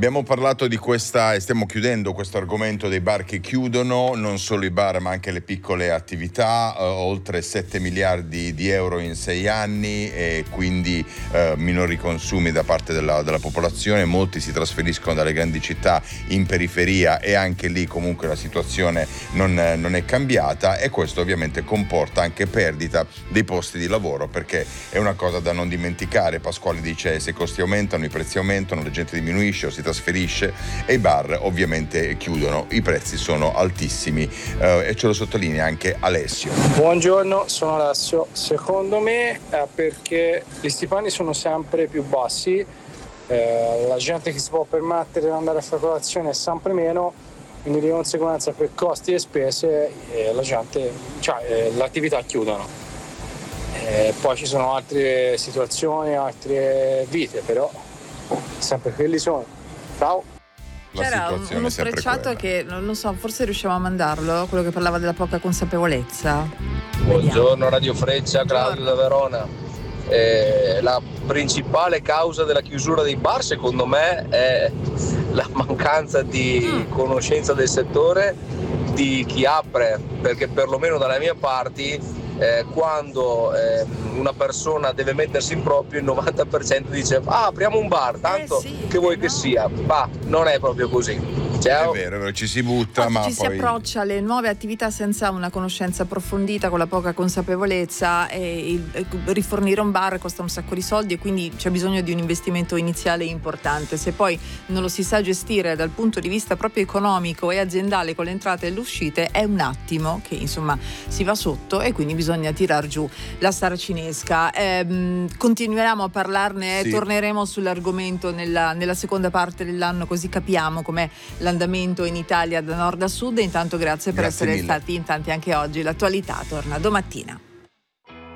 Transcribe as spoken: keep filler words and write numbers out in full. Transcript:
Abbiamo parlato di questa e stiamo chiudendo questo argomento dei bar che chiudono, non solo i bar ma anche le piccole attività, eh, oltre sette miliardi di euro in sei anni e quindi eh, minori consumi da parte della, della popolazione, molti si trasferiscono dalle grandi città in periferia e anche lì comunque la situazione non, non è cambiata, e questo ovviamente comporta anche perdita dei posti di lavoro, perché è una cosa da non dimenticare. Pasquale dice: se i costi aumentano, i prezzi aumentano, la gente diminuisce o si trasferisce, e i bar ovviamente chiudono, i prezzi sono altissimi, eh, e ce lo sottolinea anche Alessio. Buongiorno, sono Alessio. Secondo me è perché gli stipendi sono sempre più bassi, eh, la gente che si può permettere di andare a fare colazione è sempre meno, quindi di conseguenza per costi e spese eh, la gente, cioè eh, le attività chiudono. Eh, poi ci sono altre situazioni, altre vite, però sempre quelli sono. Ciao. La C'era un- situazione uno è sempre sfrecciato quella. che, non lo so, forse riusciamo a mandarlo, quello che parlava della poca consapevolezza. Buongiorno Radio Freccia, Claudio da Verona. Eh, la principale causa della chiusura dei bar secondo me è la mancanza di conoscenza del settore di chi apre, perché perlomeno dalle mie parti eh, quando eh, una persona deve mettersi in proprio, il novanta per cento dice ah, apriamo un bar, tanto Eh sì, che vuoi eh che no. sia, ma non è proprio così. Ciao. È vero, è vero, ci si butta, Oggi ma ci si poi approccia alle nuove attività senza una conoscenza approfondita, con la poca consapevolezza, e il- e rifornire un bar costa un sacco di soldi e quindi c'è bisogno di un investimento iniziale importante. Se poi non lo si sa gestire dal punto di vista proprio economico e aziendale, con le entrate e le uscite, è un attimo che insomma si va sotto, e quindi bisogna tirar giù la saracinesca. Ehm, continueremo a parlarne, Sì. torneremo sull'argomento nella, nella seconda parte dell'anno, così capiamo com'è l'andamento in Italia da nord a sud. Intanto grazie per Grazie essere mille. stati in tanti anche oggi. L'attualità torna domattina.